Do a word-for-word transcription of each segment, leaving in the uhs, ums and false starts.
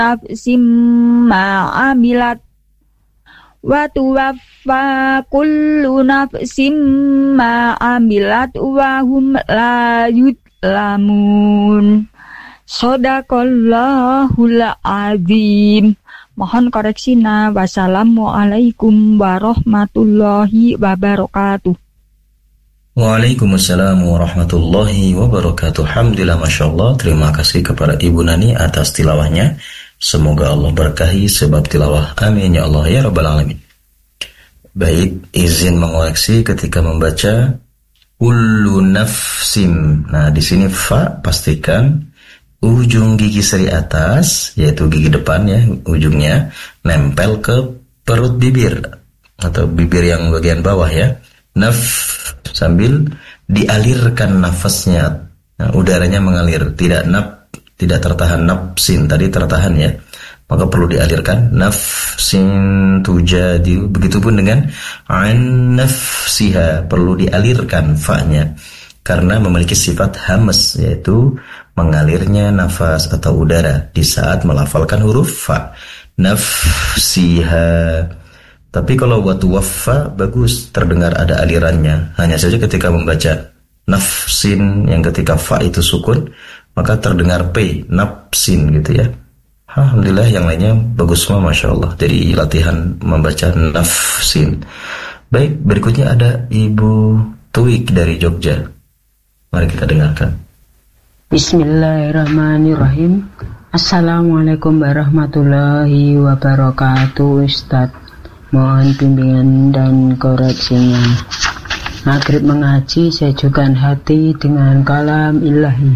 nafsim ma amilat wa tuwaffa kullu nafsim ma amilat wa hum la yudlamun. Shadaqallahul azim. Mohon koreksina. Wassalamualaikum warahmatullahi wabarakatuh. Waalaikumsalam warahmatullahi wabarakatuh. Alhamdulillah, Masya Allah. Terima kasih kepada Ibu Nani atas tilawahnya. Semoga Allah berkahi sebab tilawah. Amin ya Allah ya Rabbal Alamin. Baik, izin mengoreksi ketika membaca kullu nafsim. Nah, di sini fa pastikan ujung gigi seri atas, yaitu gigi depan ya, ujungnya nempel ke perut bibir atau bibir yang bagian bawah ya. Naf, sambil dialirkan nafasnya, nah, udaranya mengalir, tidak naf, tidak tertahan. Nafsin tadi tertahan ya, maka perlu dialirkan. Nafsin tujadilu, begitupun dengan an nafsiha, perlu dialirkan fa-nya karena memiliki sifat hamas, yaitu mengalirnya nafas atau udara di saat melafalkan huruf fa. Nafsiha. Tapi kalau buat waffa bagus, terdengar ada alirannya. Hanya saja ketika membaca nafsin yang ketika fa itu sukun, maka terdengar p, nafsin gitu ya. Alhamdulillah yang lainnya bagus semua, Masya Allah. Jadi latihan membaca nafsin. Baik, berikutnya ada Ibu Tuik dari Jogja. Mari kita dengarkan. Bismillahirrahmanirrahim. Assalamualaikum warahmatullahi wabarakatuh. Ustadz, mohon bimbingan dan koreksinya. Maghrib mengaji, sejukkan hati dengan kalam ilahi.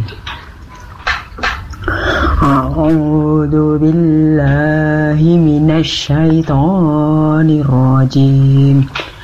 A'udzu billahi minasy syaithanir rajim.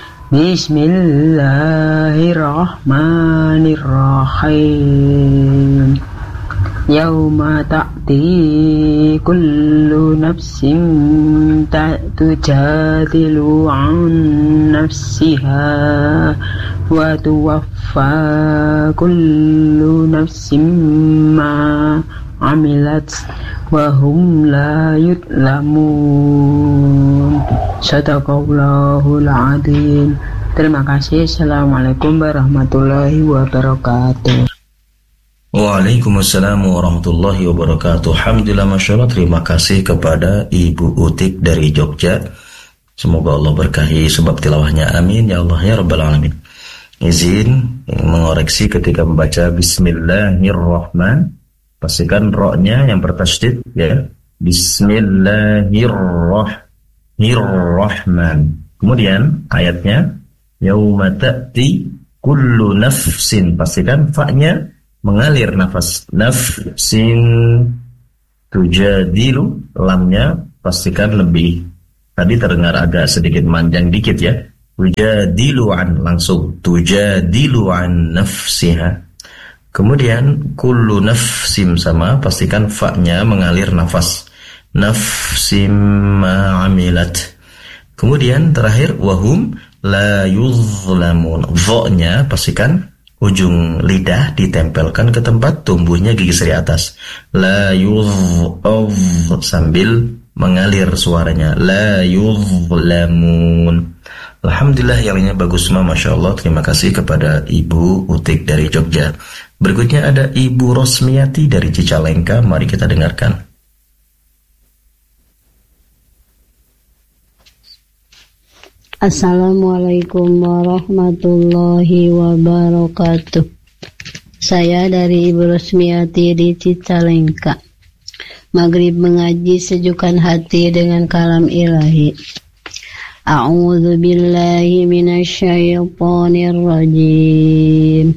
Bismillahirrahmanirrahim. Yauma ta'ti kullu nafsin tujadilu an nafsiha wa tuwaffa kullu nafsin ma amilat wa hum la yudlamun. Shadaqallahul azim. Terima kasih. Assalamualaikum warahmatullahi wabarakatuh. Waalaikumsalam warahmatullahi wabarakatuh. Alhamdulillah, Masya Allah. Terima kasih kepada Ibu Utik dari Jogja. Semoga Allah berkahi sebab tilawahnya. Amin ya Allah ya Rabbal Alamin. Izin mengoreksi ketika membaca Bismillahirrahmanirrahim. Pastikan ro-nya yang bertasydid ya. Bismillahirrahmanirrahim. Kemudian ayatnya yauma ta'ti kullu nafsin. Pastikan fa-nya mengalir nafas. Nafsin tujadilu, lamnya pastikan lebih, tadi terdengar agak sedikit manjang dikit ya. Tujadilu an, langsung tujadilu an nafsiha. Kemudian kullu nafsim sama, pastikan fa-nya mengalir nafas. Nafsim ma'amilat. Kemudian terakhir wahum la yuzlamun. Vo-nya pastikan ujung lidah ditempelkan ke tempat tumbuhnya gigi seri atas. La yuz sambil mengalir suaranya. La yuzlamun. Alhamdulillah yang lainnya bagus semua, Masya Allah. Terima kasih kepada Ibu Utik dari Jogja. Berikutnya ada Ibu Rosmiati dari Cicalengka. Mari kita dengarkan. Assalamualaikum warahmatullahi wabarakatuh. Saya dari Ibu Rosmiati di Cicalengka. Maghrib mengaji, sejukkan hati dengan kalam ilahi. A'udzu billahi minasyaitonir rajim.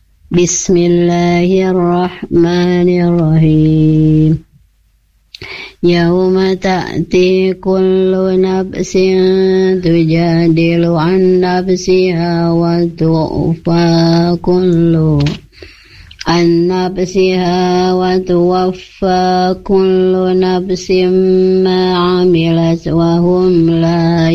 Bismillahirrahmanirrahim. Yauma ta'ti kullu nafsin tujadilu an nafsiha wa tuwaffa kullu an nafsiha wa tuwaffa kullu nafsin ma 'amilat wa hum la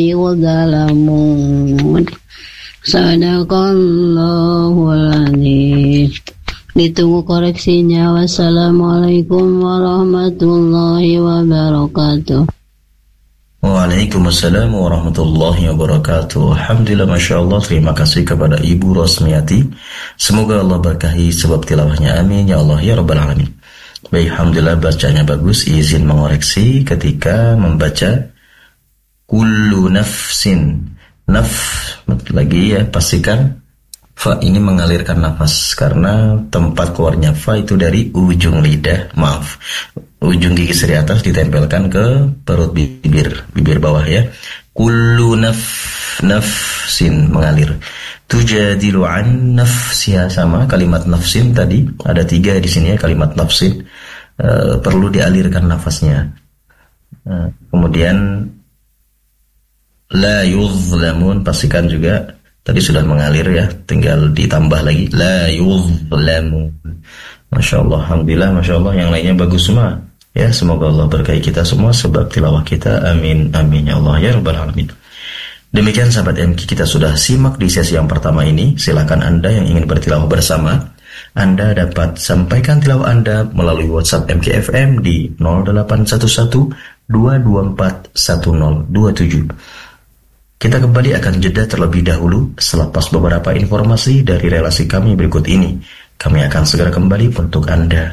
yuzlamun. Shadaqallahul azim. Ditunggu koreksinya. Wassalamualaikum warahmatullahi wabarakatuh. Waalaikumsalam warahmatullahi wabarakatuh. Alhamdulillah, Masya Allah. Terima kasih kepada Ibu Rosmiati. Semoga Allah berkahi sebab tilawahnya. Amin ya Allah ya Rabbal Alamin. Baik, Alhamdulillah bacanya bagus. Izin mengoreksi ketika membaca kullu nafsin. Naf lagi ya, pastikan fa ini mengalirkan nafas, karena tempat keluarnya fa itu dari ujung lidah, maaf, ujung gigi seri atas ditempelkan ke perut bibir, bibir bawah ya. Kullu naf, nafsin mengalir. Tujadilu an nafsiha, sama kalimat nafsin tadi ada tiga di sini ya, kalimat nafsin e, perlu dialirkan nafasnya. E, kemudian la yuzlamun, pastikan juga tadi sudah mengalir ya, tinggal ditambah lagi la yuzlamun. Masya Allah, Alhamdulillah, Masya Allah, yang lainnya bagus semua ya. Semoga Allah berkahi kita semua sebab tilawah kita. Amin amin ya Allah ya Rabbal Alamin. Demikian sahabat M K, kita sudah simak di sesi yang pertama ini. Silakan Anda yang ingin bertilawah bersama, Anda dapat sampaikan tilawah Anda melalui WhatsApp M K F M di nol delapan satu satu dua dua empat satu nol dua tujuh. Kita kembali akan jeda terlebih dahulu. Selepas beberapa informasi dari relasi kami berikut ini, kami akan segera kembali untuk Anda.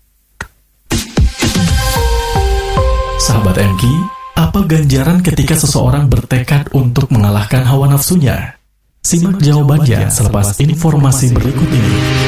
Sahabat M K, apa ganjaran ketika seseorang bertekad untuk mengalahkan hawa nafsunya? Simak jawabannya selepas informasi berikut ini.